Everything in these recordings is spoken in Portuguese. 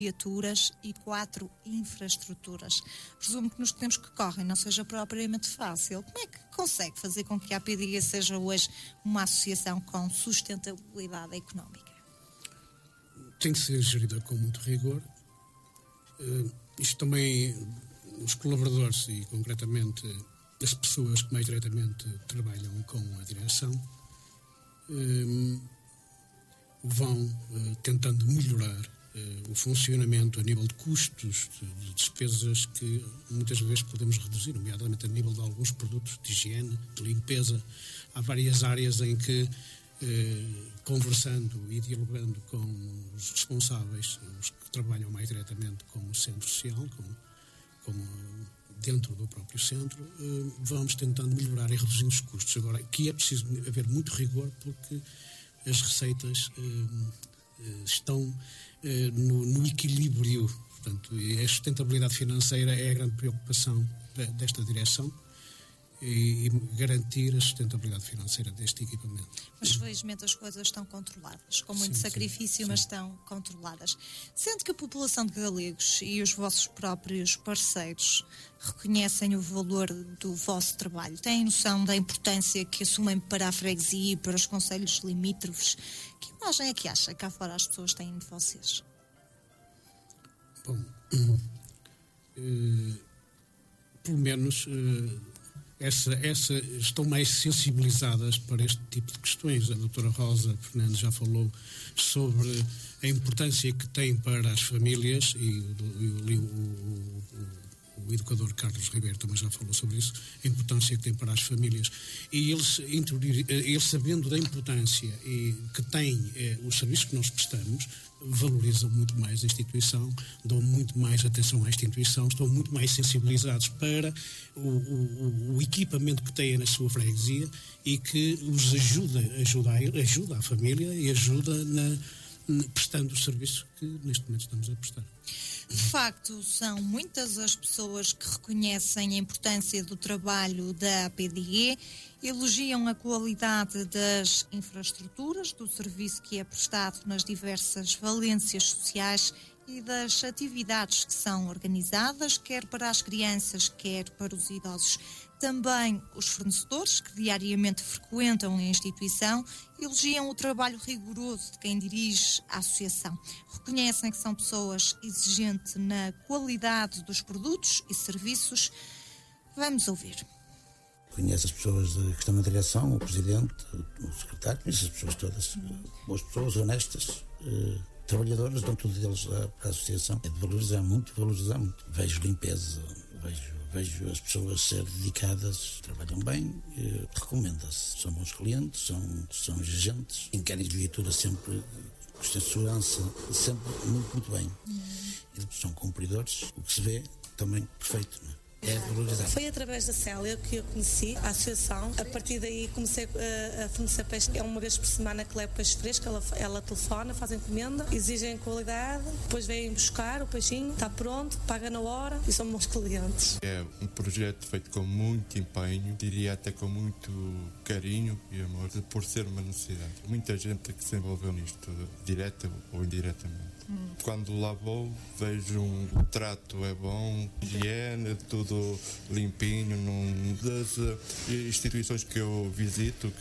viaturas e 4 infraestruturas. Presumo que nos tempos que correm não seja propriamente fácil. Como é que consegue fazer com que a APDE seja hoje uma associação com sustentabilidade económica? Tem que ser gerida com muito rigor. Isto também, os colaboradores e concretamente as pessoas que mais diretamente trabalham com a direção vão tentando melhorar o funcionamento a nível de custos, de despesas que muitas vezes podemos reduzir, nomeadamente a nível de alguns produtos de higiene, de limpeza. Há várias áreas em que, conversando e dialogando com os responsáveis, os que trabalham mais diretamente com o centro social, como dentro do próprio centro, vamos tentando melhorar e reduzir os custos. Agora, aqui é preciso haver muito rigor porque as receitas estão no equilíbrio. Portanto, a sustentabilidade financeira é a grande preocupação desta direção e garantir a sustentabilidade financeira deste equipamento. Mas felizmente as coisas estão controladas, com muito sacrifício, mas estão controladas. Sendo que a população de Galegos e os vossos próprios parceiros reconhecem o valor do vosso trabalho, têm noção da importância que assumem para a freguesia e para os concelhos limítrofes, que imagem é que acha que cá fora as pessoas têm de vocês? Bom, pelo menos estão mais sensibilizadas para este tipo de questões. A doutora Rosa Fernandes já falou sobre a importância que tem para as famílias e o educador Carlos Ribeiro também já falou sobre isso, a importância que tem para as famílias. E eles sabendo da importância que tem os serviços que nós prestamos, valorizam muito mais a instituição, dão muito mais atenção à instituição, estão muito mais sensibilizados para o equipamento que têm na sua freguesia e que os ajuda a família e ajuda prestando o serviço que neste momento estamos a prestar. De facto, são muitas as pessoas que reconhecem a importância do trabalho da APDE, elogiam a qualidade das infraestruturas, do serviço que é prestado nas diversas valências sociais e das atividades que são organizadas, quer para as crianças, quer para os idosos. Também os fornecedores, que diariamente frequentam a instituição, elogiam o trabalho rigoroso de quem dirige a associação. Reconhecem que são pessoas exigentes na qualidade dos produtos e serviços. Vamos ouvir. Conheço as pessoas que estão na direção, o presidente, o secretário, conheço as pessoas todas, boas pessoas, honestas, trabalhadoras, dão tudo deles para a associação. É de valorizar muito. Vejo limpeza, vejo as pessoas ser dedicadas, trabalham bem, recomenda-se. São bons clientes, são exigentes, quem quer viatura sempre com segurança, sempre muito bem. E são cumpridores, o que se vê também perfeito, não é? É valorizado. Foi através da Célia que eu conheci a associação. A partir daí comecei a fornecer peixe. É uma vez por semana que levo peixe fresco. Ela telefona, faz encomenda, exigem qualidade, depois vêm buscar o peixinho, está pronto, paga na hora e são bons clientes. É um projeto feito com muito empenho, diria até com muito carinho e amor, por ser uma necessidade. Muita gente que se envolveu nisto, direta ou indiretamente. Quando lá vou, vejo o trato é bom, higiene, tudo limpinho, das instituições que eu visito,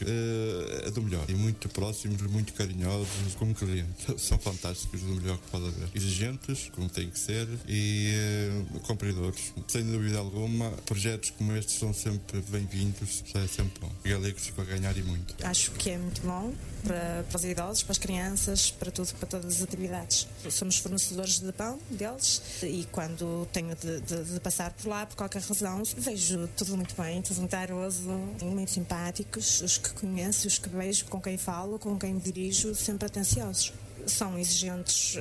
é do melhor. E muito próximos, muito carinhosos, como clientes. São fantásticos, do melhor que pode haver. Exigentes, como tem que ser, e cumpridores. Sem dúvida alguma, projetos como estes são sempre bem-vindos, é sempre bom. Galegos ficam a ganhar e muito. Acho que é muito bom para os idosos, para as crianças, para todas as atividades. Somos fornecedores de pão deles e quando tenho de passar por lá, por qualquer razão, vejo tudo muito bem, tudo muito airoso, muito simpáticos, os que conheço, os que vejo, com quem falo, com quem me dirijo, sempre atenciosos. São exigentes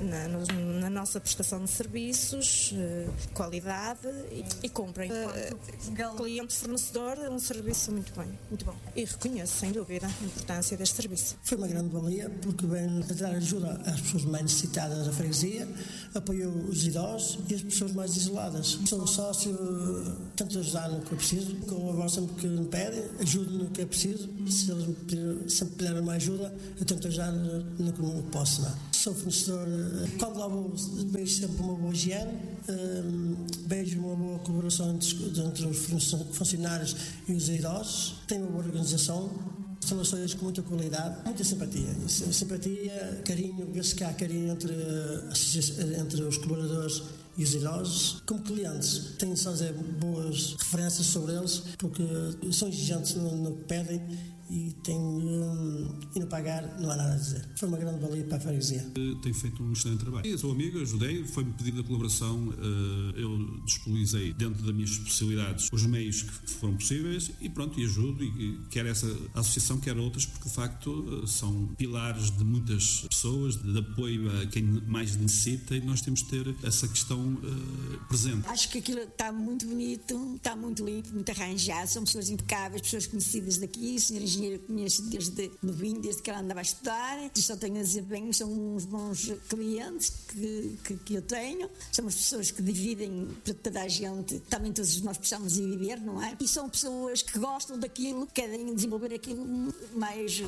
na nossa prestação de serviços, qualidade e cumprem. Cliente fornecedor, um serviço muito bem, muito bom. E reconheço, sem dúvida, a importância deste serviço. Foi uma grande valia porque vem dar ajuda às pessoas mais necessitadas da freguesia, apoio os idosos e as pessoas mais isoladas. Sou sócio, tento ajudar no que eu preciso, agora sempre que me pedem, ajudo no que é preciso. Se eles sempre pedirem uma ajuda, eu tento ajudar no que posso dar. Sou fornecedor, quando lá vou, vejo sempre uma boa higiene, vejo uma boa colaboração entre os funcionários e os idosos, tenho uma boa organização, instalações com muita qualidade, muita simpatia. Simpatia, carinho, vê-se que há carinho entre os colaboradores e os idosos. Como clientes, tenho só dizer boas referências sobre eles, porque são exigentes no que pedem e não pagar, não há nada a dizer. Foi uma grande valia para a freguesia. Tenho feito um excelente trabalho. Eu sou amigo, ajudei, foi-me pedido a colaboração, eu disponibilizei dentro das minhas possibilidades os meios que foram possíveis e pronto, e ajudo, e quer essa associação, quer outras, porque de facto são pilares de muitas pessoas, de apoio a quem mais necessita, e nós temos de ter essa questão presente. Acho que aquilo está muito bonito, está muito limpo, muito arranjado, são pessoas impecáveis, pessoas conhecidas daqui, o senhor engenheiro conheço desde novinho, desde que ela andava a estudar, só tenho a dizer bem, são uns bons clientes que eu tenho, somos pessoas que dividem para toda a gente, também todos nós precisamos de viver, não é? E são pessoas que gostam daquilo, querem desenvolver aquilo mais.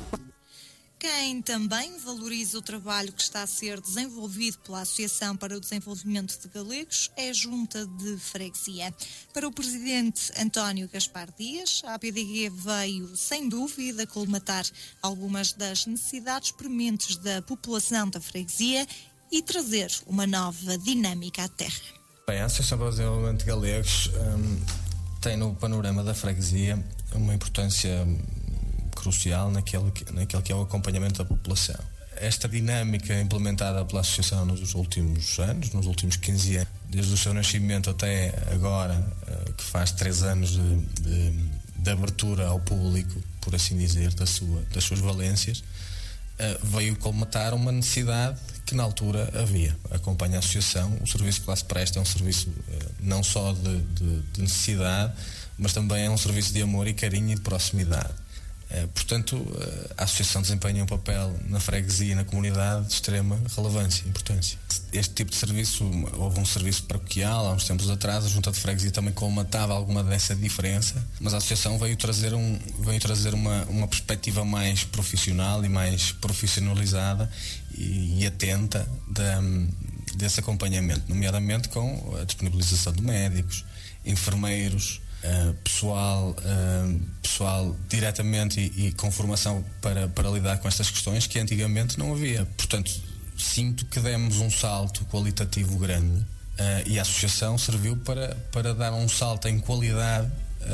Quem também valoriza o trabalho que está a ser desenvolvido pela Associação para o Desenvolvimento de Galegos é a Junta de Freguesia. Para o presidente António Gaspar Dias, a APDG veio, sem dúvida, colmatar algumas das necessidades prementes da população da freguesia e trazer uma nova dinâmica à terra. Bem, a Associação para o Desenvolvimento de Galegos tem no panorama da freguesia uma importância crucial naquele que é o acompanhamento da população. Esta dinâmica implementada pela Associação nos últimos anos, nos últimos 15 anos, desde o seu nascimento até agora, que faz 3 anos de abertura ao público, por assim dizer, das suas valências, veio colmatar uma necessidade que na altura havia. Acompanha a Associação, o serviço que lá se presta é um serviço não só de necessidade, mas também é um serviço de amor e carinho e de proximidade. Portanto, a Associação desempenha um papel na freguesia e na comunidade de extrema relevância e importância. Este tipo de serviço, houve um serviço paroquial há uns tempos atrás, a Junta de Freguesia também colmatava alguma dessa diferença, mas a Associação veio trazer uma perspectiva mais profissional e mais profissionalizada e atenta desse acompanhamento, nomeadamente com a disponibilização de médicos, enfermeiros, pessoal diretamente e com formação para lidar com estas questões que antigamente não havia. Portanto, sinto que demos um salto qualitativo grande e a Associação serviu para dar um salto em qualidade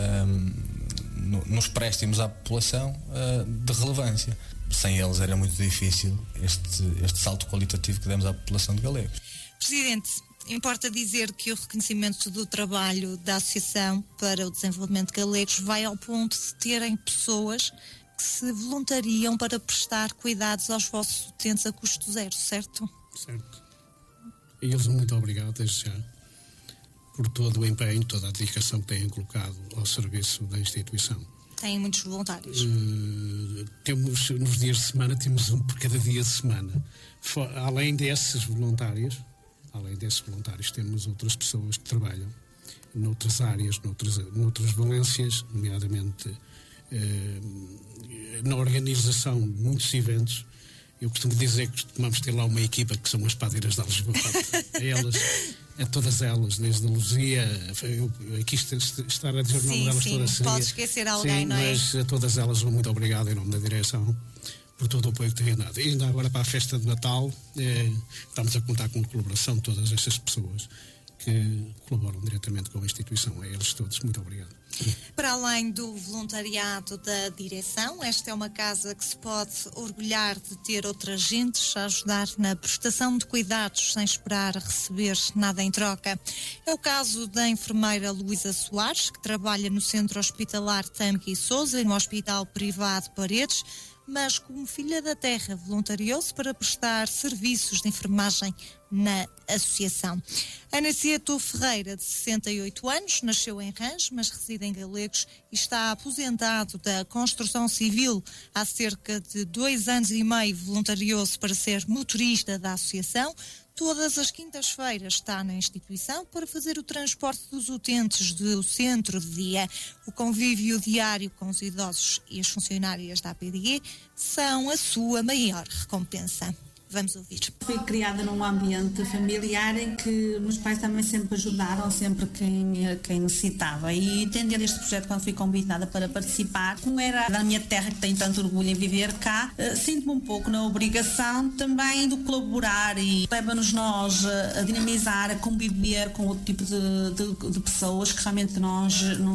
nos préstimos à população de relevância. Sem eles era muito difícil este salto qualitativo que demos à população de Galegos. Presidente, importa dizer que o reconhecimento do trabalho da Associação para o Desenvolvimento de Galegos vai ao ponto de terem pessoas que se voluntariam para prestar cuidados aos vossos utentes a custo zero, certo? Certo. E eles muito obrigado desde já por todo o empenho, toda a dedicação que têm colocado ao serviço da instituição. Têm muitos voluntários? Temos, nos dias de semana, temos um por cada dia de semana. Além desses voluntários, temos outras pessoas que trabalham noutras áreas, noutras valências, nomeadamente na organização de muitos eventos. Eu costumo dizer que costumamos ter lá uma equipa que são as padeiras de Lisboa. A todas elas, desde a Luzia, aqui estar a dizer o nome delas todas. Sim, pode esquecer alguém, não é? Mas a todas elas muito obrigado em nome da direção por todo o apoio que têm dado. E ainda agora para a festa de Natal, estamos a contar com a colaboração de todas estas pessoas que colaboram diretamente com a instituição. A eles todos, muito obrigado. Para além do voluntariado da direção, esta é uma casa que se pode orgulhar de ter outras gentes a ajudar na prestação de cuidados sem esperar receber nada em troca. É o caso da enfermeira Luísa Soares, que trabalha no Centro Hospitalar Tâmega e Sousa e no Hospital Privado Paredes, mas como filha da terra voluntariou-se para prestar serviços de enfermagem na associação. Anaceto Ferreira, de 68 anos, nasceu em Rãs, mas reside em Galegos e está aposentado da construção civil. Há cerca de 2 anos e meio voluntariou-se para ser motorista da associação. todas as quintas-feiras está na instituição para fazer o transporte dos utentes do centro de dia. O convívio diário com os idosos e as funcionárias da APDE são a sua maior recompensa. Vamos ouvir. Fui criada num ambiente familiar em que meus pais também sempre ajudaram, sempre quem necessitava. E entender este projeto, quando fui convidada para participar, como era da minha terra, que tenho tanto orgulho em viver cá, sinto-me um pouco na obrigação também de colaborar e leva-nos nós a dinamizar, a conviver com outro tipo de pessoas que realmente nós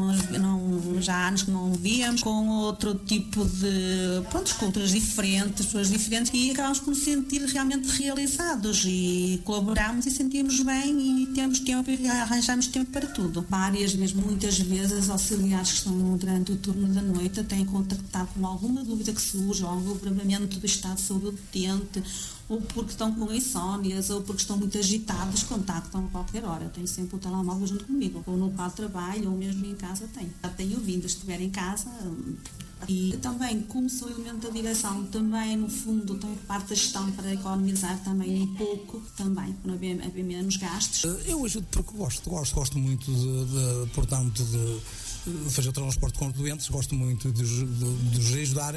já há anos que não víamos, com outro tipo de culturas diferentes, pessoas diferentes, e acabamos por nos sentir realmente realizados e colaboramos e sentimos bem e temos tempo e arranjamos tempo para tudo. Muitas vezes, auxiliares que estão durante o turno da noite têm contactado com alguma dúvida que surge, ou algum agravamento do estado de saúde do utente, ou porque estão com insónias, ou porque estão muito agitados, contactam a qualquer hora. Eu tenho sempre o telemóvel junto comigo, ou no local de trabalho, ou mesmo em casa tenho. Já tenho vindo, se estiver em casa. E também, como sou elemento da direção, também no fundo tenho parte da gestão para economizar também um pouco, também, para haver menos gastos. Eu ajudo porque gosto muito portanto, de fazer o transporte com os doentes, gosto muito de os ajudar,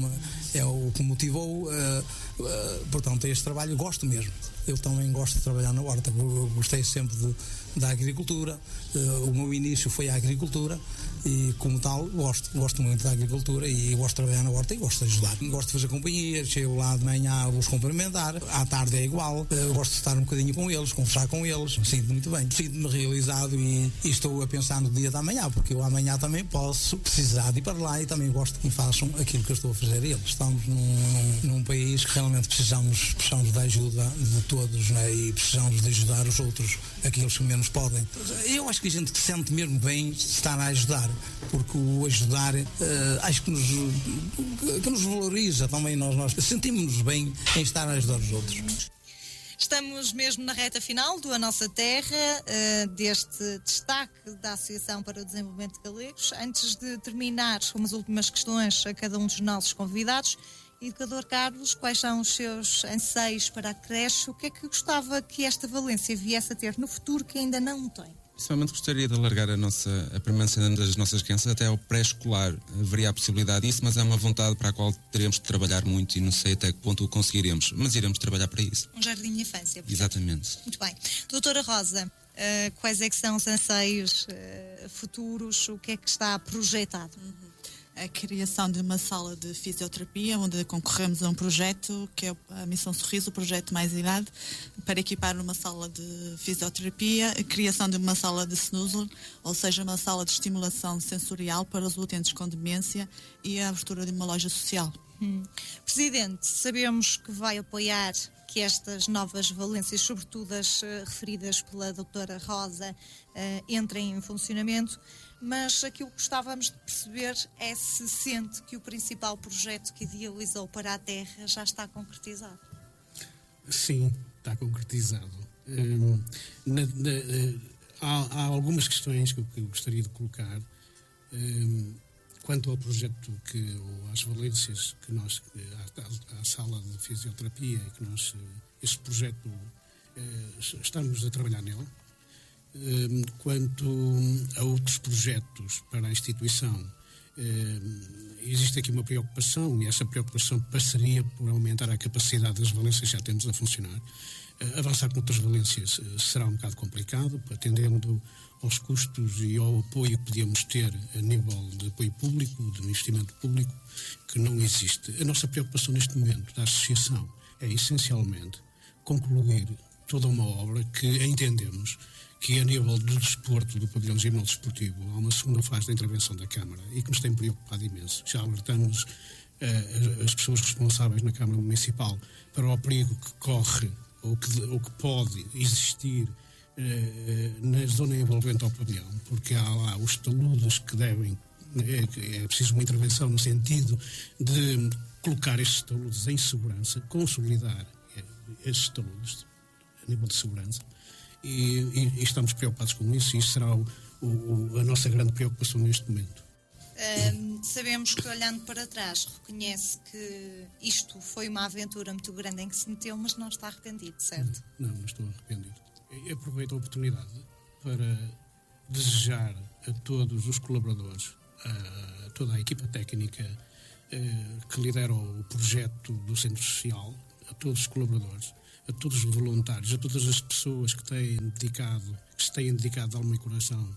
é o que motivou, portanto, este trabalho, gosto mesmo. Eu também gosto de trabalhar na horta, eu gostei sempre da agricultura, o meu início foi a agricultura e, como tal, gosto muito da agricultura e gosto de trabalhar na horta e gosto de ajudar. Gosto de fazer companhia, chego lá de manhã, vou-os cumprimentar, à tarde é igual, gosto de estar um bocadinho com eles, conversar com eles, sinto-me muito bem, sinto-me realizado e estou a pensar no dia da manhã, porque eu amanhã também posso precisar de ir para lá e também gosto que me façam aquilo que eu estou a fazer a eles. Estamos num país que realmente precisamos da ajuda de todos, né? E precisamos de ajudar os outros, aqueles que menos podem. Eu acho que a gente sente mesmo bem estar a ajudar, porque o ajudar acho que nos valoriza também, nós sentimos-nos bem em estar a ajudar os outros. Estamos mesmo na reta final do A Nossa Terra, deste destaque da Associação para o Desenvolvimento de Galegos. Antes de terminar com umas últimas questões a cada um dos nossos convidados, Educador Carlos, quais são os seus anseios para a creche? O que é que gostava que esta Valência viesse a ter no futuro que ainda não tem? Principalmente gostaria de alargar a permanência das nossas crianças até ao pré-escolar. Haveria a possibilidade disso, mas é uma vontade para a qual teremos de trabalhar muito e não sei até que ponto o conseguiremos, mas iremos trabalhar para isso. Um jardim de infância. Portanto. Exatamente. Muito bem. Doutora Rosa, quais é que são os anseios futuros? O que é que está projetado? A criação de uma sala de fisioterapia, onde concorremos a um projeto que é a Missão Sorriso, o projeto Mais Idade, para equipar uma sala de fisioterapia, a criação de uma sala de snoozer, ou seja, uma sala de estimulação sensorial para os utentes com demência, e a abertura de uma loja social. Presidente, sabemos que vai apoiar que estas novas valências, sobretudo as referidas pela doutora Rosa, entrem em funcionamento, mas aquilo que gostávamos de perceber é se sente que o principal projeto que idealizou para a Terra já está concretizado. Sim, está concretizado. Há algumas questões que eu gostaria de colocar. Quanto ao projeto ou às valências que nós, à sala de fisioterapia, que nós, esse projeto, estamos a trabalhar nele. Quanto a outros projetos para a instituição, existe aqui uma preocupação, e essa preocupação passaria por aumentar a capacidade das valências que já temos a funcionar. Avançar com outras valências será um bocado complicado, atendendo aos custos e ao apoio que podíamos ter a nível de apoio público, de investimento público, que não existe. A nossa preocupação neste momento da associação é essencialmente concluir toda uma obra que entendemos que a nível do desporto, do pavilhão gimnal desportivo, há uma segunda fase da intervenção da Câmara e que nos tem preocupado imenso. Já alertamos as pessoas responsáveis na Câmara Municipal para o perigo que corre ou que pode existir na zona envolvente ao pavilhão, porque há lá os taludes que devem, é preciso uma intervenção no sentido de colocar estes taludes em segurança, consolidar estes taludes a nível de segurança. E estamos preocupados com isso, e isso será a nossa grande preocupação neste momento. Sabemos que, olhando para trás, reconhece que isto foi uma aventura muito grande em que se meteu, mas não está arrependido, certo? Não estou arrependido. E aproveito a oportunidade para desejar a todos os colaboradores, a toda a equipa técnica que lidera o projeto do Centro Social, a todos os colaboradores, a todos os voluntários, a todas as pessoas que se têm dedicado alma e coração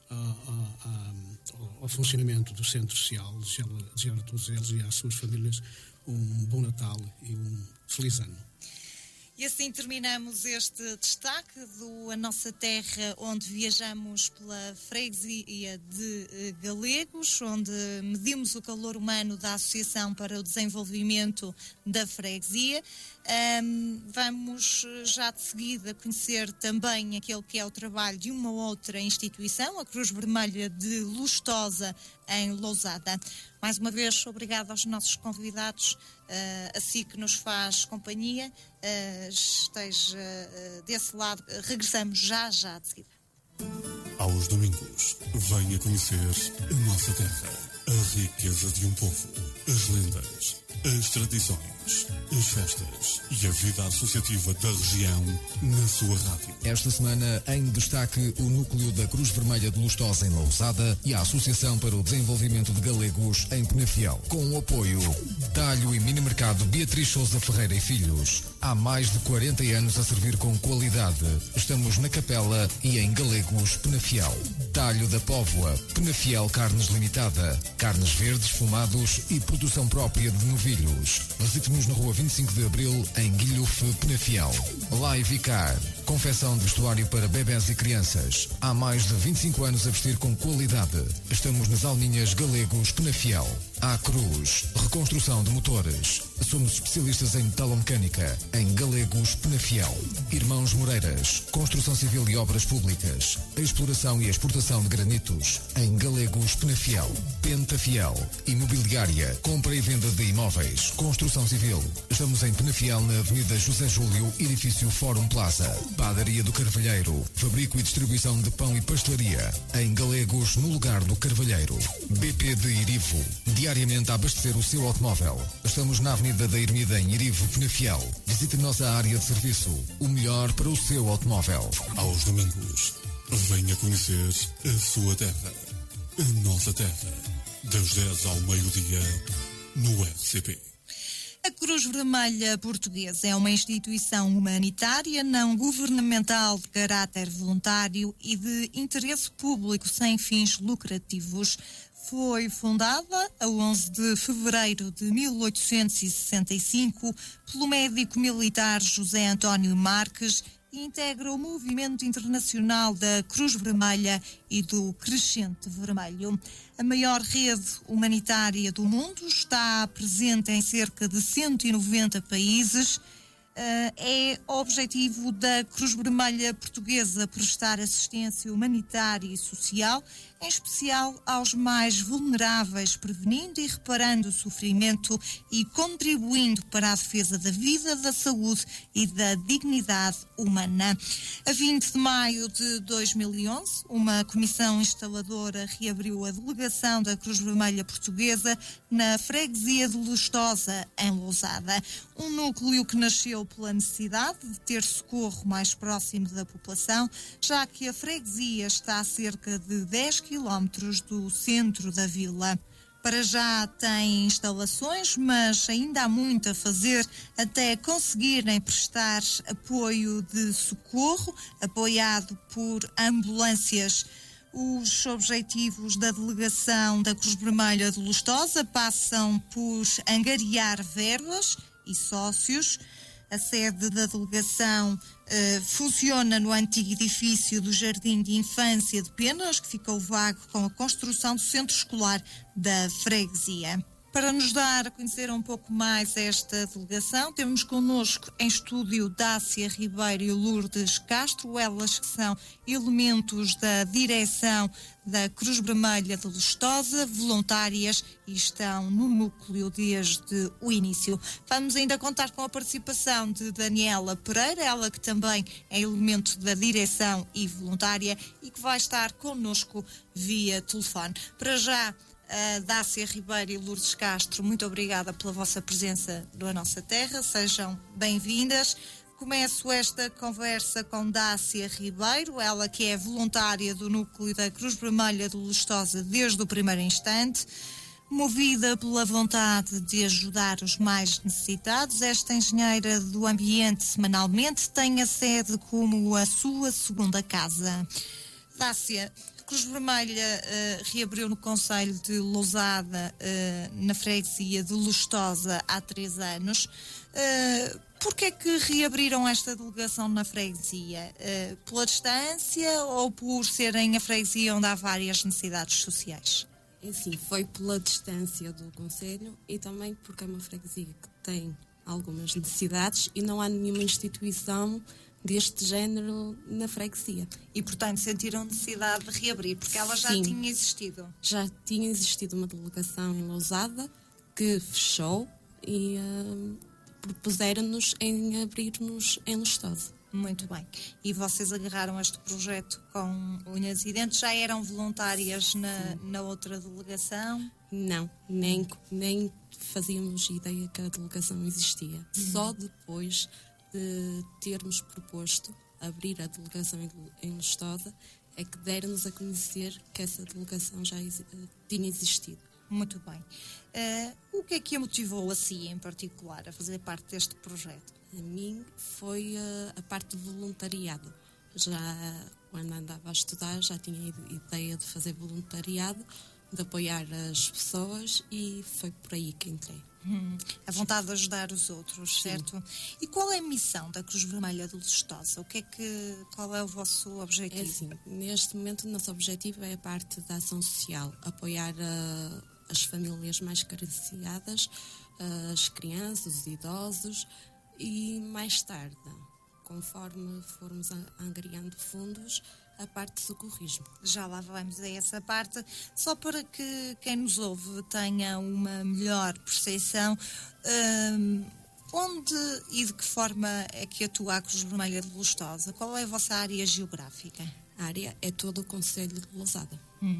ao funcionamento do Centro Social, desejar a todos eles e às suas famílias um bom Natal e um feliz ano. E assim terminamos este destaque do A Nossa Terra, onde viajamos pela freguesia de Galegos, onde medimos o calor humano da Associação para o Desenvolvimento da Freguesia. Vamos já de seguida conhecer também aquele que é o trabalho de uma outra instituição, a Cruz Vermelha de Lustosa, em Lousada. Mais uma vez, obrigado aos nossos convidados, a si que nos faz companhia. Esteja desse lado, regressamos já de seguida. Aos domingos, venha conhecer a nossa terra, a riqueza de um povo, as lendas, as tradições, as festas e a vida associativa da região na sua rádio. Esta semana, em destaque, o núcleo da Cruz Vermelha de Lustosa em Lousada e a Associação para o Desenvolvimento de Galegos em Penafiel, com o apoio Talho e Mini Mercado Beatriz Sousa Ferreira e Filhos. Há mais de 40 anos a servir com qualidade. Estamos na Capela e em Galegos, Penafiel. Talho da Póvoa, Penafiel Carnes Limitada, carnes verdes, fumados e produção própria de novilhos. Visite-nos na rua 25 de Abril, em Guilhofe, Penafiel. Live Car, confecção de vestuário para bebés e crianças. Há mais de 25 anos a vestir com qualidade. Estamos nas Alminhas, Galegos, Penafiel. A Cruz, reconstrução de motores. Somos especialistas em metalomecânica, em Galegos, Penafiel. Irmãos Moreiras, construção civil e obras públicas. Exploração e exportação de granitos, em Galegos, Penafiel. Pentafiel, imobiliária, compra e venda de imóveis, construção civil. Estamos em Penafiel, na Avenida José Júlio, edifício Fórum Plaza. Padaria do Carvalheiro, fabrico e distribuição de pão e pastelaria, em Galegos, no lugar do Carvalheiro. BP de Irivo, diariamente a abastecer o seu automóvel. Estamos na Avenida da Ermida, em Irivo, Penafiel. Visite nossa área de serviço, o melhor para o seu automóvel. Aos domingos, venha conhecer a sua terra, a nossa terra, das 10 ao meio-dia, no RCP. A Cruz Vermelha Portuguesa é uma instituição humanitária não governamental de caráter voluntário e de interesse público sem fins lucrativos. Foi fundada a 11 de fevereiro de 1865 pelo médico militar José António Marques e integra o movimento internacional da Cruz Vermelha e do Crescente Vermelho. A maior rede humanitária do mundo está presente em cerca de 190 países. É o objetivo da Cruz Vermelha Portuguesa prestar assistência humanitária e social, em especial aos mais vulneráveis, prevenindo e reparando o sofrimento e contribuindo para a defesa da vida, da saúde e da dignidade humana. A 20 de maio de 2011, uma comissão instaladora reabriu a delegação da Cruz Vermelha Portuguesa na freguesia de Lustosa, em Lousada. Um núcleo que nasceu pela necessidade de ter socorro mais próximo da população, já que a freguesia está a cerca de 10 quilómetros do centro da vila. Para já tem instalações, mas ainda há muito a fazer até conseguirem prestar apoio de socorro, apoiado por ambulâncias. Os objetivos da delegação da Cruz Vermelha de Lustosa passam por angariar verbas e sócios. A sede da delegação funciona no antigo edifício do Jardim de Infância de Penas, que ficou vago com a construção do centro escolar da freguesia. Para nos dar a conhecer um pouco mais esta delegação, temos connosco em estúdio Dácia Ribeiro e Lourdes Castro, elas que são elementos da direção da Cruz Vermelha de Lustosa, voluntárias, e estão no núcleo desde o início. Vamos ainda contar com a participação de Daniela Pereira, ela que também é elemento da direção e voluntária e que vai estar connosco via telefone. Para já, Dácia Ribeiro e Lourdes Castro, muito obrigada pela vossa presença na nossa terra, sejam bem-vindas. Começo esta conversa com Dácia Ribeiro, ela que é voluntária do núcleo da Cruz Vermelha de Lustosa desde o primeiro instante. Movida pela vontade de ajudar os mais necessitados, esta engenheira do ambiente semanalmente tem a sede como a sua segunda casa. Dácia, a Cruz Vermelha reabriu no concelho de Lousada, na freguesia de Lustosa, há 3 anos. Porquê é que reabriram esta delegação na freguesia? Pela distância ou por serem a freguesia onde há várias necessidades sociais? Sim, foi pela distância do concelho e também porque é uma freguesia que tem algumas necessidades e não há nenhuma instituição deste género na freguesia. E, portanto, sentiram necessidade de reabrir, porque ela já tinha existido? Já tinha existido uma delegação em Lousada que fechou e propuseram-nos em abrirmos em Lustosa. Muito bem. E vocês agarraram este projeto com unhas e dentes? Já eram voluntárias na outra delegação? Não, nem fazíamos ideia que a delegação existia. Só depois de termos proposto abrir a delegação em Lustosa é que deram-nos a conhecer que essa delegação já tinha existido. Muito bem. O que é que a motivou a si, em particular, a fazer parte deste projeto? A mim foi a parte do voluntariado. Já quando andava a estudar já tinha ideia de fazer voluntariado, de apoiar as pessoas e foi por aí que entrei. A vontade de ajudar os outros, certo? Sim. E qual é a missão da Cruz Vermelha de Lustosa? Qual é o vosso objetivo? Assim, neste momento o nosso objetivo é a parte da ação social, apoiar as famílias mais carenciadas, as crianças, os idosos e mais tarde, conforme formos angariando fundos, a parte de socorrismo. Já lá vamos a essa parte. Só para que quem nos ouve tenha uma melhor percepção, onde e de que forma é que atua a Cruz Vermelha de Lustosa? Qual é a vossa área geográfica? A área é todo o concelho de Lousada.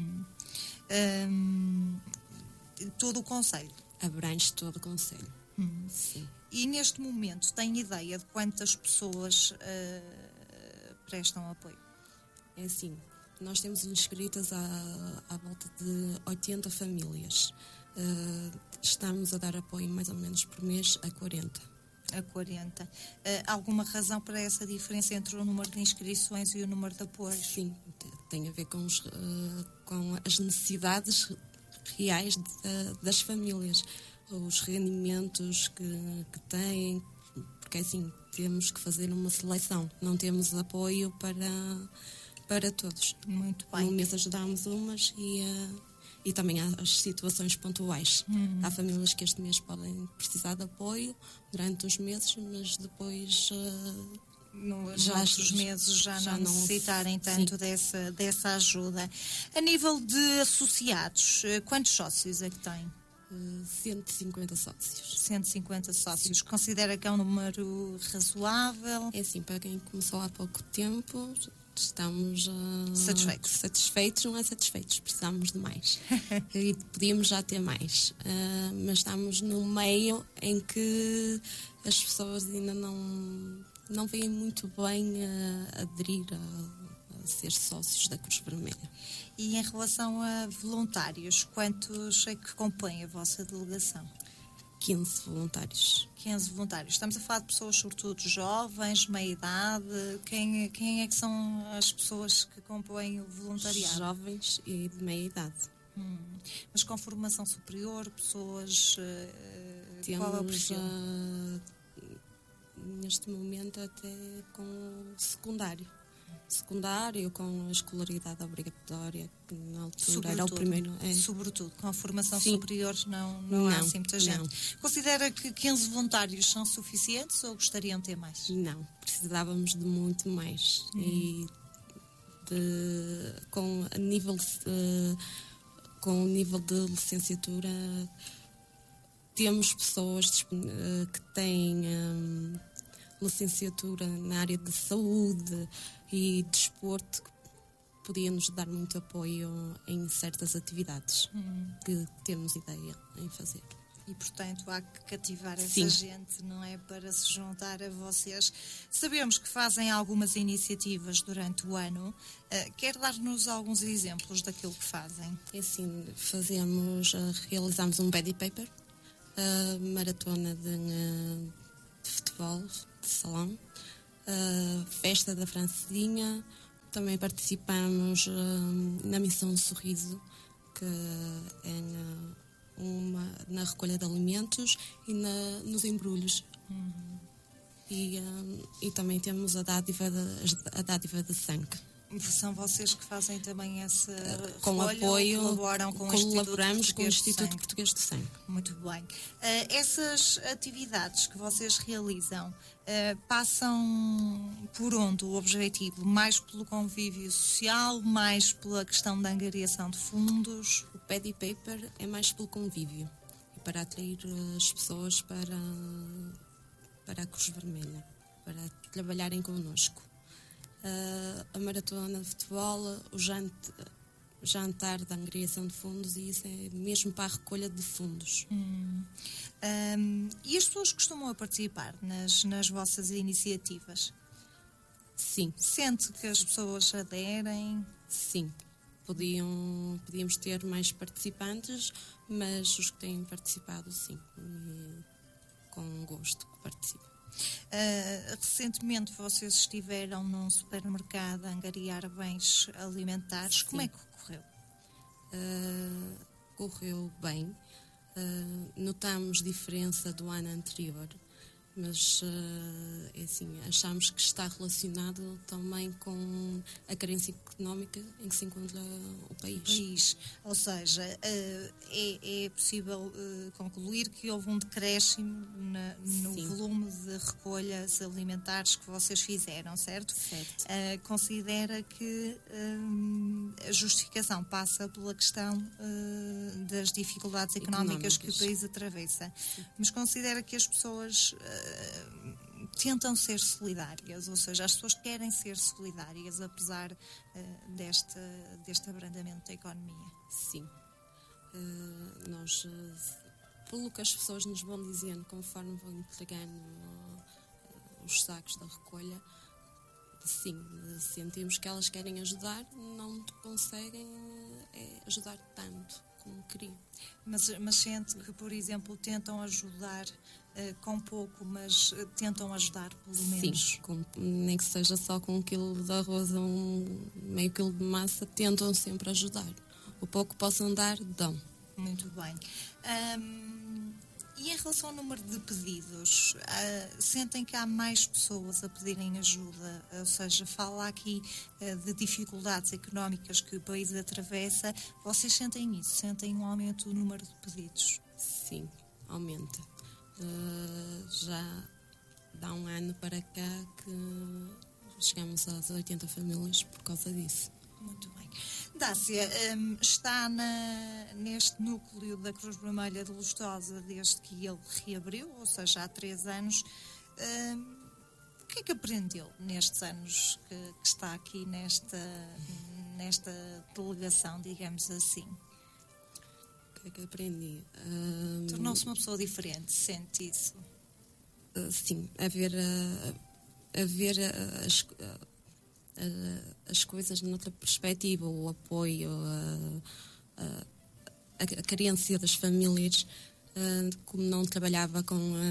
Todo o concelho? Abrange todo o concelho. Sim. E neste momento tem ideia de quantas pessoas prestam apoio? É assim, nós temos inscritas à volta de 80 famílias. Estamos a dar apoio mais ou menos por mês a 40. A 40. Alguma razão para essa diferença entre o número de inscrições e o número de apoios? Sim, tem a ver com as necessidades reais das famílias, os rendimentos que têm, porque assim temos que fazer uma seleção, não temos apoio para todos. Muito bem. No mês ajudamos umas e também há as situações pontuais. Há famílias que este mês podem precisar de apoio durante os meses, mas depois nos outros meses já não necessitarem tanto dessa ajuda. A nível de associados, quantos sócios é que tem? 150 sócios. 150 sócios. Sim. Considera que é um número razoável? É assim, para quem começou há pouco tempo, estamos satisfeitos, não é satisfeitos, precisamos de mais. E podíamos já ter mais. Mas estamos num meio em que as pessoas ainda não veem muito bem aderir a ser sócios da Cruz Vermelha. E em relação a voluntários, quantos é que compõem a vossa delegação? 15 voluntários. 15 voluntários. Estamos a falar de pessoas, sobretudo jovens, meia-idade. Quem é que são as pessoas que compõem o voluntariado? Jovens e de meia-idade. Mas com formação superior, pessoas... Temos, qual é o perfil? Neste momento até com secundário, com a escolaridade obrigatória, que na altura sobretudo, era o primeiro. Sobretudo, com a formação superior não há assim muita gente. Não. Considera que 15 voluntários são suficientes ou gostariam de ter mais? Não, precisávamos de muito mais. E com o nível de licenciatura, temos pessoas que têm licenciatura na área de saúde e desporto podia-nos dar muito apoio em certas atividades que temos ideia em fazer. E, portanto, há que cativar essa Sim. gente, não é? Para se juntar a vocês. Sabemos que fazem algumas iniciativas durante o ano. Quer dar-nos alguns exemplos daquilo que fazem? É assim, realizamos um Paddy Paper, maratona de futebol, de salão, festa da Francesinha. Também participamos na Missão Sorriso, que é na recolha de alimentos e nos embrulhos. E também temos a dádiva de sangue. São vocês que fazem também essa com recolha, apoio, colaboramos com o Instituto Português do Sangue. Muito bem. Essas atividades que vocês realizam passam por onde o objetivo? Mais pelo convívio social, mais pela questão da angariação de fundos? O Paddy Paper é mais pelo convívio e para atrair as pessoas para a Cruz Vermelha, para trabalharem connosco. A maratona de futebol, o jantar da angariação de fundos, e isso é mesmo para a recolha de fundos. E as pessoas costumam participar nas vossas iniciativas? Sim. Sente que as pessoas aderem? Sim. Podíamos ter mais participantes, mas os que têm participado, sim, com gosto que participam. Recentemente vocês estiveram num supermercado a angariar bens alimentares. Sim. Como é que correu? Correu bem. Notamos diferença do ano anterior, mas assim, achamos que está relacionado também com a carência económica em que se encontra o país. Ou seja, é possível concluir que houve um decréscimo no volume de recolhas alimentares que vocês fizeram, certo? Certo. Considera que a justificação passa pela questão das dificuldades económicas que o país atravessa. Sim. Mas considera que as pessoas tentam ser solidárias, ou seja, as pessoas querem ser solidárias apesar deste abrandamento da economia? Sim. Nós, pelo que as pessoas nos vão dizendo conforme vão entregando os sacos da recolha, sim, sentimos que elas querem ajudar, não conseguem ajudar tanto como queriam. Mas sente que, por exemplo, tentam ajudar com pouco, mas tentam ajudar pelo menos? Sim, nem que seja só com 1 quilo de arroz ou meio quilo de massa, tentam sempre ajudar. O pouco que possam dar, dão. Muito bem. E em relação ao número de pedidos, sentem que há mais pessoas a pedirem ajuda? Ou seja, fala aqui de dificuldades económicas que o país atravessa. Vocês sentem isso? Sentem um aumento do número de pedidos? Sim, aumenta. Já dá um ano para cá que chegamos às 80 famílias por causa disso. Muito bem. Dácia, está neste núcleo da Cruz Vermelha de Lustosa desde que ele reabriu, ou seja, há 3 anos. O que é que aprendeu nestes anos que está aqui nesta delegação, digamos assim? O que é que aprendi? Tornou-se uma pessoa diferente, sente isso? Sim, a ver as coisas noutra perspectiva, o apoio, a carência das famílias. Como não trabalhava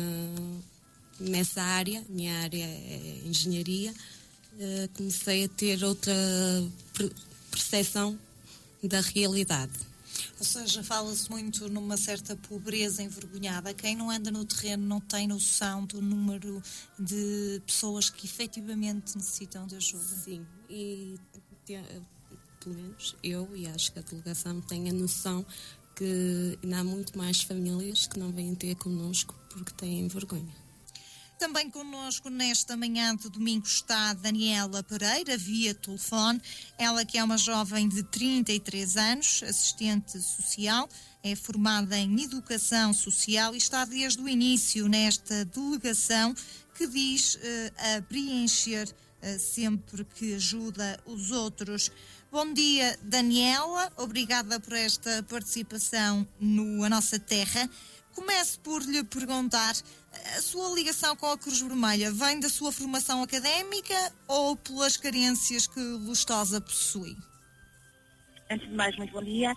nessa área, minha área é engenharia, comecei a ter outra percepção da realidade. Ou seja, fala-se muito numa certa pobreza envergonhada. Quem não anda no terreno não tem noção do número de pessoas que efetivamente necessitam de ajuda. Sim, e pelo menos eu, e acho que a delegação tem a noção que ainda há muito mais famílias que não vêm ter connosco porque têm vergonha. Também connosco nesta manhã de domingo está Daniela Pereira, via telefone. Ela que é uma jovem de 33 anos, assistente social, é formada em Educação Social e está desde o início nesta delegação que diz a preencher sempre que ajuda os outros. Bom dia, Daniela, obrigada por esta participação no A Nossa Terra. Começo por lhe perguntar, a sua ligação com a Cruz Vermelha vem da sua formação académica ou pelas carências que Lustosa possui? Antes de mais, muito bom dia.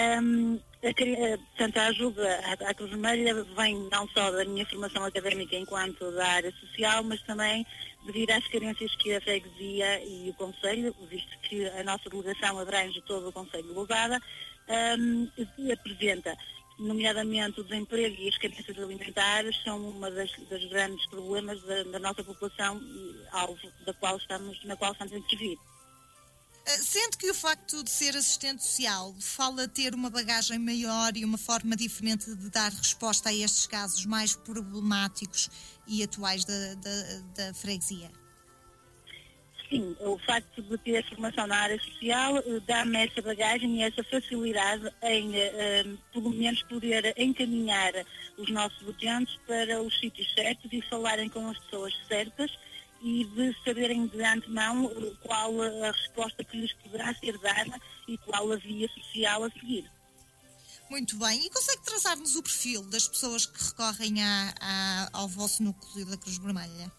Portanto, a ajuda à Cruz Vermelha vem não só da minha formação académica enquanto da área social, mas também devido às carências que a freguesia e o Conselho, visto que a nossa delegação abrange todo o Conselho de Lousada, apresenta, nomeadamente o desemprego e as carências alimentares, são uma das grandes problemas da nossa população, alvo na qual estamos a intervir. Sente que o facto de ser assistente social fala ter uma bagagem maior e uma forma diferente de dar resposta a estes casos mais problemáticos e atuais da freguesia? Sim, o facto de ter formação na área social dá-me essa bagagem e essa facilidade em, pelo menos, poder encaminhar os nossos utentes para os sítios certos e falarem com as pessoas certas e de saberem de antemão qual a resposta que lhes poderá ser dada e qual a via social a seguir. Muito bem. E consegue traçar-nos o perfil das pessoas que recorrem ao vosso núcleo da Cruz Vermelha?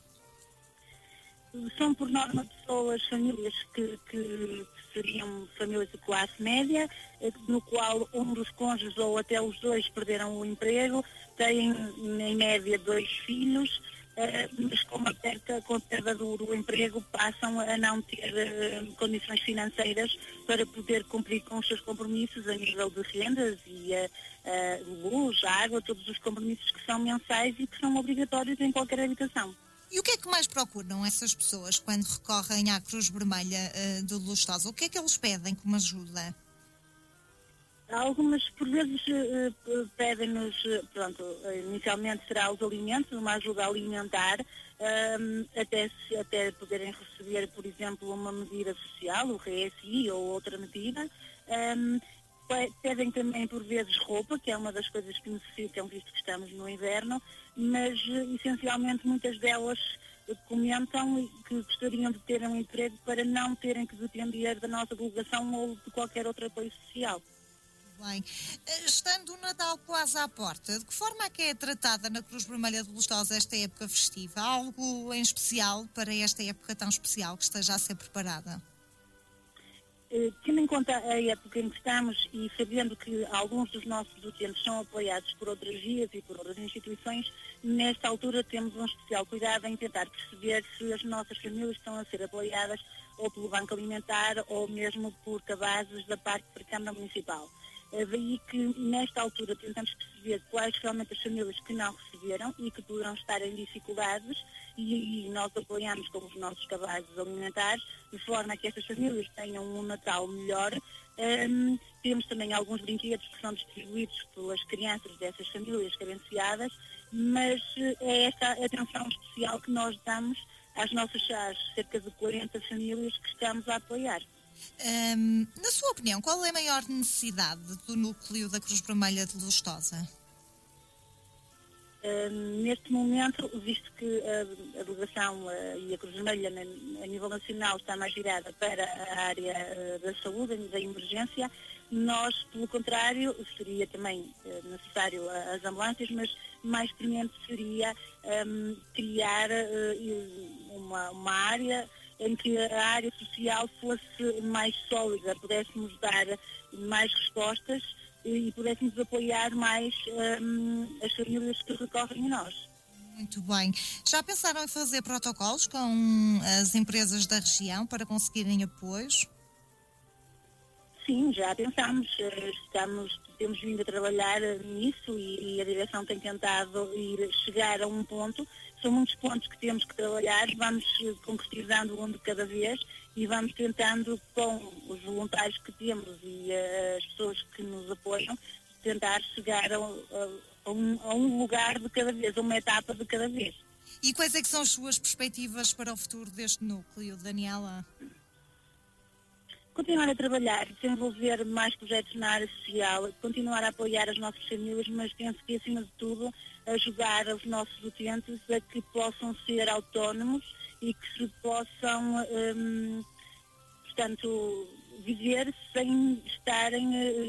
São, por norma, famílias que seriam famílias de classe média, no qual um dos cônjuges ou até os dois perderam o emprego, têm, em média, 2 filhos, mas com a perda do emprego passam a não ter condições financeiras para poder cumprir com os seus compromissos a nível de rendas e luz, água, todos os compromissos que são mensais e que são obrigatórios em qualquer habitação. E o que é que mais procuram essas pessoas quando recorrem à Cruz Vermelha de Lustosa? O que é que eles pedem como ajuda? Algumas, por vezes, pedem-nos, inicialmente será os alimentos, uma ajuda alimentar, até poderem receber, por exemplo, uma medida social, o RSI ou outra medida. Pedem também, por vezes, roupa, que é uma das coisas que necessitam, visto que estamos no inverno, mas, essencialmente, muitas delas comentam que gostariam de ter um emprego para não terem que depender da nossa delegação ou de qualquer outro apoio social. Bem, estando o Natal quase à porta, de que forma é que é tratada na Cruz Vermelha de Lustosa esta época festiva? Há algo em especial para esta época tão especial que esteja a ser preparada? Tendo em conta a época em que estamos e sabendo que alguns dos nossos utentes são apoiados por outras vias e por outras instituições, nesta altura temos um especial cuidado em tentar perceber se as nossas famílias estão a ser apoiadas ou pelo Banco Alimentar ou mesmo por cabazes da parte da Câmara Municipal. Daí que, nesta altura, tentamos perceber quais realmente as famílias que não receberam e que poderão estar em dificuldades e nós apoiamos com os nossos cabazes alimentares, de forma a que estas famílias tenham um Natal melhor. Temos também alguns brinquedos que são distribuídos pelas crianças dessas famílias carenciadas, mas é esta atenção especial que nós damos às cerca de 40 famílias que estamos a apoiar. Na sua opinião, qual é a maior necessidade do núcleo da Cruz Vermelha de Lustosa? Neste momento, visto que a delegação e a Cruz Vermelha a nível nacional está mais virada para a área da saúde e da emergência, nós, pelo contrário, seria também necessário as ambulâncias, mas mais premente seria criar uma área em que a área social fosse mais sólida, pudéssemos dar mais respostas e pudéssemos apoiar mais as famílias que recorrem a nós. Muito bem. Já pensaram em fazer protocolos com as empresas da região para conseguirem apoios? Sim, já pensámos. Temos vindo a trabalhar nisso e a direção tem tentado chegar a um ponto. São muitos pontos que temos que trabalhar, vamos concretizando um de cada vez e vamos tentando, com os voluntários que temos e as pessoas que nos apoiam, tentar chegar a um lugar de cada vez, a uma etapa de cada vez. E quais é que são as suas perspectivas para o futuro deste núcleo, Daniela? continuar a trabalhar, desenvolver mais projetos na área social, continuar a apoiar as nossas famílias, mas penso que, acima de tudo, ajudar os nossos utentes a que possam ser autónomos e que se possam, portanto, viver sem estarem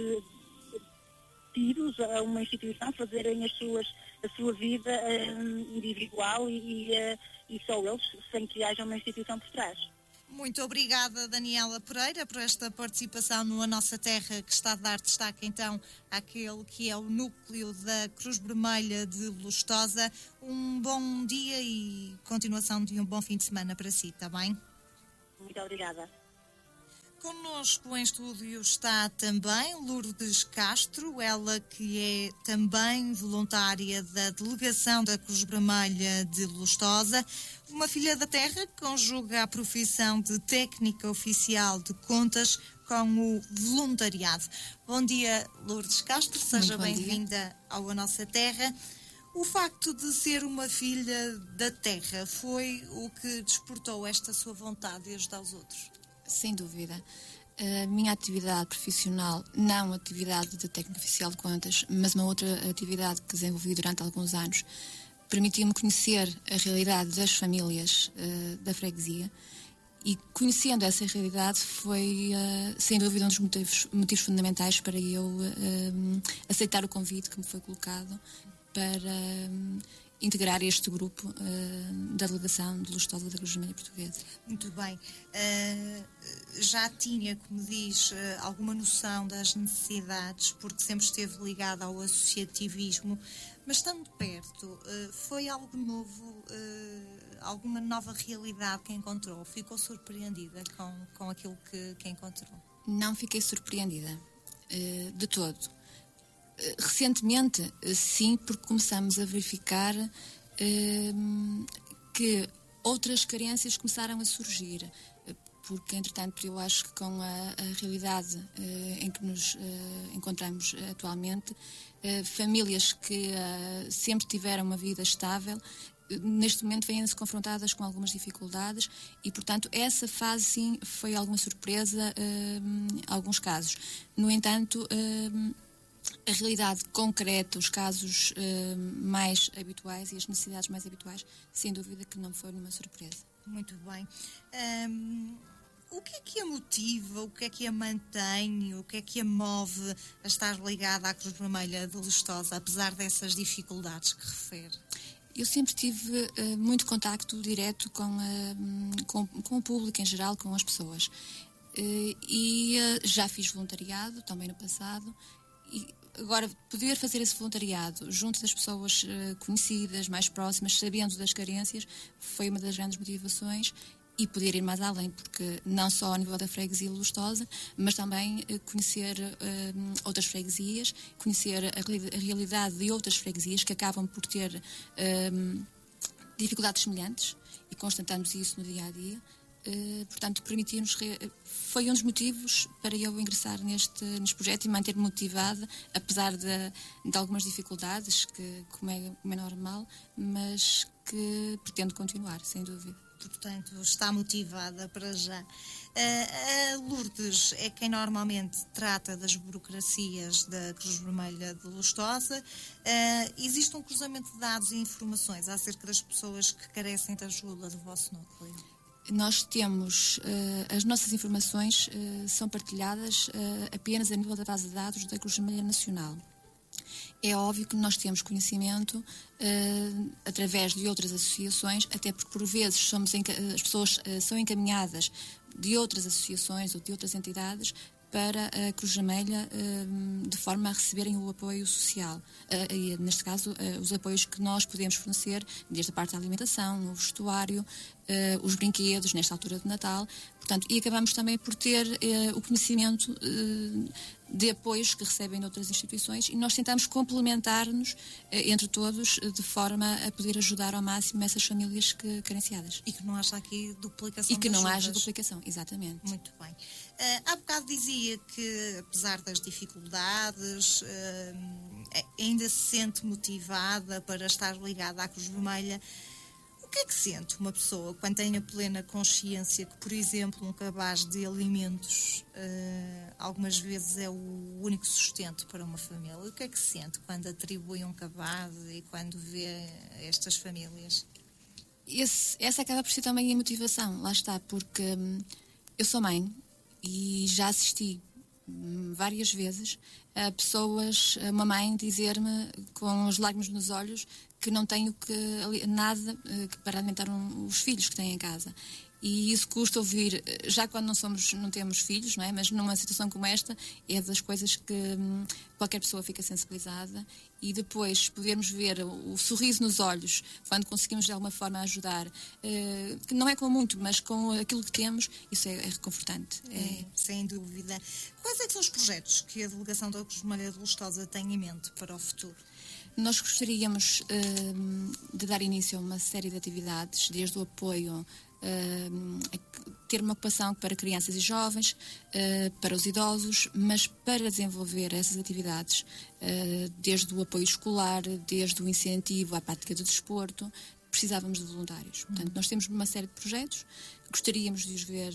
tidos a uma instituição, fazerem a sua vida individual e só eles, sem que haja uma instituição por trás. Muito obrigada, Daniela Pereira, por esta participação no A Nossa Terra, que está a dar destaque então àquele que é o núcleo da Cruz Vermelha de Lustosa. Um bom dia e continuação de um bom fim de semana para si, está bem? Muito obrigada. Connosco em estúdio está também Lourdes Castro, ela que é também voluntária da delegação da Cruz Vermelha de Lustosa, uma filha da terra que conjuga a profissão de técnica oficial de contas com o voluntariado. Bom dia, Lourdes Castro, seja bem-vinda ao A Nossa Terra. O facto de ser uma filha da terra foi o que despertou esta sua vontade de ajudar os outros? Sem dúvida. A minha atividade profissional, não atividade de técnica oficial de contas, mas uma outra atividade que desenvolvi durante alguns anos, permitiu-me conhecer a realidade das famílias da freguesia, e conhecendo essa realidade foi, sem dúvida, um dos motivos fundamentais para eu aceitar o convite que me foi colocado para integrar este grupo da delegação de Lustosa da Cruz Vermelha Portuguesa. Muito bem. Já tinha, como diz, alguma noção das necessidades, porque sempre esteve ligada ao associativismo, mas estando perto, foi algo novo, alguma nova realidade que encontrou? Ficou surpreendida com aquilo que encontrou? Não fiquei surpreendida, de todo. Recentemente, sim, porque começamos a verificar que outras carências começaram a surgir, porque, entretanto, eu acho que com a realidade em que nos encontramos atualmente, famílias que sempre tiveram uma vida estável, neste momento vêm-se confrontadas com algumas dificuldades e, portanto, essa fase, sim, foi alguma surpresa em alguns casos. No entanto, a realidade concreta, os casos mais habituais e as necessidades mais habituais, sem dúvida que não foi nenhuma surpresa. Muito bem. O que é que a motiva, o que é que a mantém, o que é que a move a estar ligada à Cruz Vermelha de Lustosa, apesar dessas dificuldades que refere? Eu sempre tive muito contacto direto com o público em geral, com as pessoas. E já fiz voluntariado também no passado. E agora, poder fazer esse voluntariado junto das pessoas conhecidas, mais próximas, sabendo das carências, foi uma das grandes motivações, e poder ir mais além, porque não só ao nível da freguesia Lustosa, mas também conhecer outras freguesias, conhecer a realidade de outras freguesias que acabam por ter dificuldades semelhantes, e constatamos isso no dia-a-dia. Portanto, permitiu-nos, foi um dos motivos para eu ingressar neste projeto e manter-me motivada, apesar de algumas dificuldades, como é normal, mas que pretendo continuar, sem dúvida. Portanto, está motivada para já. A Lourdes é quem normalmente trata das burocracias da Cruz Vermelha de Lustosa. Existe um cruzamento de dados e informações acerca das pessoas que carecem de ajuda do vosso núcleo? Nós temos, as nossas informações são partilhadas apenas a nível da base de dados da Cruz Vermelha Nacional. É óbvio que nós temos conhecimento através de outras associações, até porque por vezes as pessoas são encaminhadas de outras associações ou de outras entidades para a Cruz Vermelha de forma a receberem o apoio social. E, neste caso, os apoios que nós podemos fornecer, desde a parte da alimentação, o vestuário, os brinquedos, nesta altura de Natal. Portanto, e acabamos também por ter o conhecimento de apoios que recebem de outras instituições, e nós tentamos complementar-nos entre todos de forma a poder ajudar ao máximo essas famílias carenciadas. E que não haja aqui duplicação. E que não haja duplicação, exatamente. Muito bem. Há bocado dizia que, apesar das dificuldades, ainda se sente motivada para estar ligada à Cruz Vermelha. O que é que sente uma pessoa quando tem a plena consciência que, por exemplo, um cabaz de alimentos algumas vezes é o único sustento para uma família? O que é que sente quando atribui um cabaz e quando vê estas famílias? Essa acaba por ser também a motivação, lá está, porque eu sou mãe e já assisti várias vezes a pessoas, a uma mãe dizer-me com as lágrimas nos olhos que não tenho nada para alimentar os filhos que têm em casa. E isso custa ouvir, já quando não temos filhos, não é? Mas numa situação como esta, é das coisas que qualquer pessoa fica sensibilizada. E depois podermos ver o sorriso nos olhos, quando conseguimos de alguma forma ajudar, que não é com muito, mas com aquilo que temos, isso é reconfortante. Sem dúvida. Quais é que são os projetos que a Delegação da Cruz Vermelha de Lustosa tem em mente para o futuro? Nós gostaríamos de dar início a uma série de atividades, desde o apoio ter uma ocupação para crianças e jovens, para os idosos, mas para desenvolver essas atividades, desde o apoio escolar, desde o incentivo à prática do desporto, precisávamos de voluntários. Portanto, nós temos uma série de projetos, gostaríamos de os ver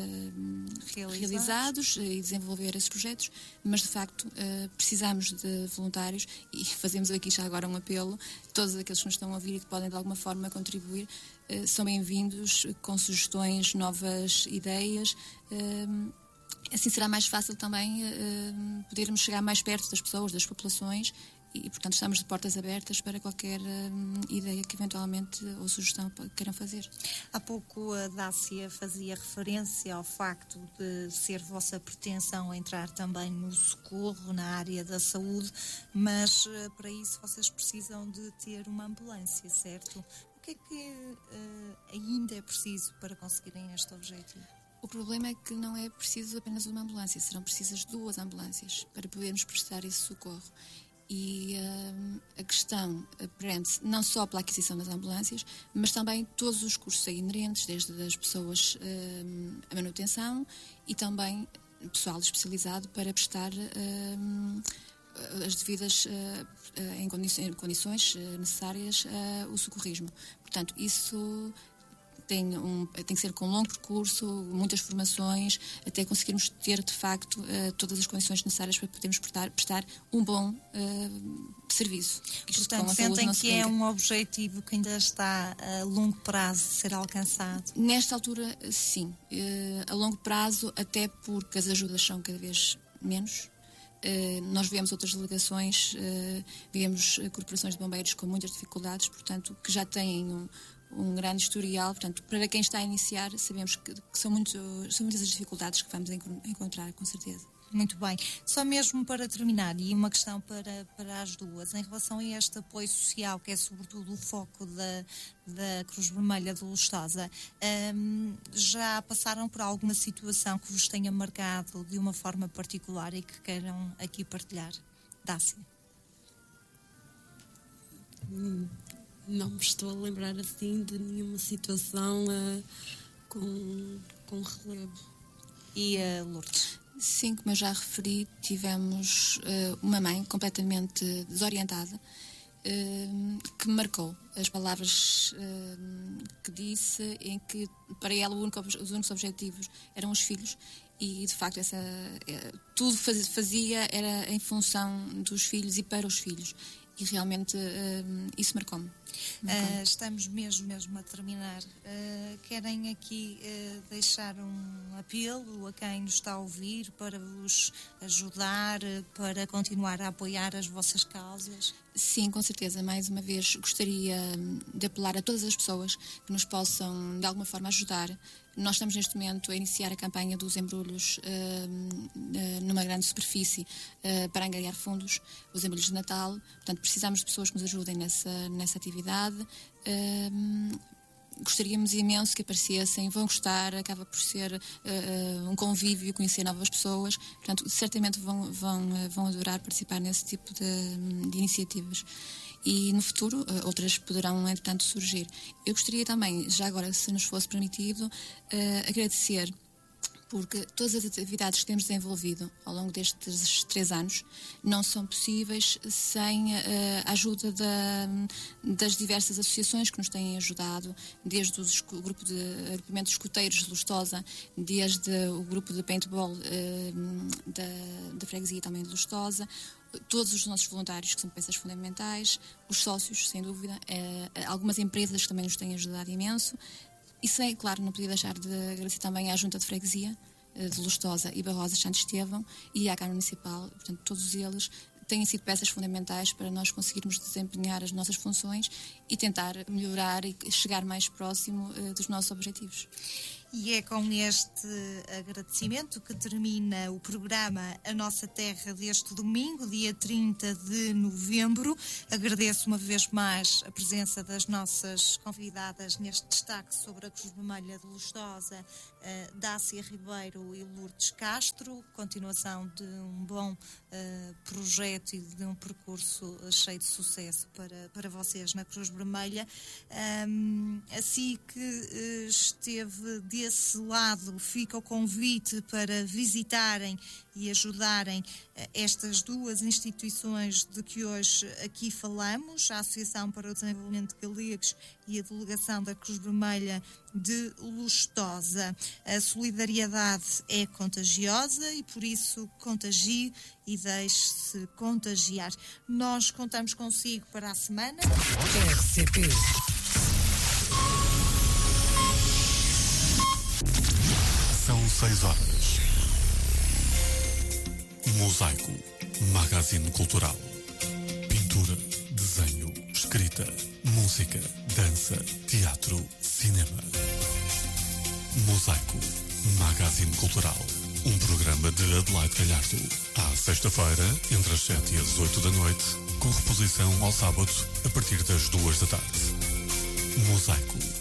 realizados e desenvolver esses projetos, mas de facto precisamos de voluntários e fazemos aqui já agora um apelo. Todos aqueles que nos estão a ouvir e que podem de alguma forma contribuir são bem-vindos, com sugestões, novas ideias. Assim será mais fácil também podermos chegar mais perto das pessoas, das populações, e portanto estamos de portas abertas para qualquer ideia que eventualmente ou sugestão queiram fazer. Há pouco a Dácia fazia referência ao facto de ser vossa pretensão entrar também no socorro na área da saúde, mas para isso vocês precisam de ter uma ambulância, certo? O que é que ainda é preciso para conseguirem este objetivo? O problema é que não é preciso apenas uma ambulância, serão precisas 2 ambulâncias para podermos prestar esse socorro. E a questão prende-se não só pela aquisição das ambulâncias, mas também todos os custos inerentes, desde as pessoas, a manutenção e também pessoal especializado para prestar as devidas em condições necessárias o socorrismo. Portanto, isso tem que ser com um longo percurso, muitas formações, até conseguirmos ter de facto todas as condições necessárias para podermos prestar um bom serviço. Portanto, sentem que é um objetivo que ainda está a longo prazo de ser alcançado? Nesta altura, sim. A longo prazo, até porque as ajudas são cada vez menos. Nós vemos outras delegações, vemos corporações de bombeiros com muitas dificuldades, portanto, que já têm um grande historial. Portanto, para quem está a iniciar, sabemos que são muitas as dificuldades que vamos encontrar, com certeza. Muito bem. Só mesmo para terminar, e uma questão para as duas, em relação a este apoio social, que é sobretudo o foco da Cruz Vermelha de Lustosa, já passaram por alguma situação que vos tenha marcado de uma forma particular e que queiram aqui partilhar? Dácia. Não me estou a lembrar assim de nenhuma situação com relevo. E Lourdes? Sim, como eu já referi, tivemos uma mãe completamente desorientada que me marcou as palavras que disse, em que para ela os únicos objetivos eram os filhos e de facto tudo fazia era em função dos filhos e para os filhos. E realmente isso marcou-me. Estamos mesmo a terminar. Querem aqui deixar um apelo a quem nos está a ouvir para vos ajudar, para continuar a apoiar as vossas causas? Sim, com certeza. Mais uma vez gostaria de apelar a todas as pessoas que nos possam de alguma forma ajudar. Nós estamos neste momento a iniciar a campanha dos embrulhos numa grande superfície para angariar fundos, os embrulhos de Natal. Portanto, precisamos de pessoas que nos ajudem nessa atividade. Gostaríamos imenso que aparecessem, vão gostar, acaba por ser um convívio, conhecer novas pessoas. Portanto, certamente vão adorar participar nesse tipo de iniciativas. E no futuro outras poderão, entretanto, surgir. Eu gostaria também, já agora, se nos fosse permitido, agradecer porque todas as atividades que temos desenvolvido ao longo destes 3 anos não são possíveis sem a ajuda das diversas associações que nos têm ajudado, desde o grupo de agrupamento de escuteiros de Lustosa, desde o grupo de paintball da freguesia também de Lustosa, todos os nossos voluntários que são peças fundamentais, os sócios, sem dúvida, algumas empresas que também nos têm ajudado imenso. E sei, claro, não podia deixar de agradecer também à Junta de Freguesia de Lustosa e Barrosa Santo Estevão e à Câmara Municipal. Portanto, todos eles têm sido peças fundamentais para nós conseguirmos desempenhar as nossas funções e tentar melhorar e chegar mais próximo dos nossos objetivos. E é com este agradecimento que termina o programa A Nossa Terra deste domingo, dia 30 de novembro. Agradeço uma vez mais a presença das nossas convidadas neste destaque sobre a Cruz Vermelha de Lustosa, Dácia Ribeiro e Lourdes Castro. Continuação de um bom projeto e de um percurso cheio de sucesso para vocês na Cruz Vermelha. Assim que esteve desse lado, fica o convite para visitarem e ajudarem estas 2 instituições de que hoje aqui falamos, a Associação para o Desenvolvimento de Galegos e a Delegação da Cruz Vermelha de Lustosa. A solidariedade é contagiosa e por isso contagie e deixe-se contagiar. Nós contamos consigo para a semana. RCP. São 6 horas. Mosaico, magazine cultural. Pintura, desenho, escrita, música, dança, teatro, cinema. Mosaico, magazine cultural. Um programa de Adelaide Galhardo. À sexta-feira, entre as 7 e as 8 da noite, com reposição ao sábado, a partir das 2 da tarde. Mosaico,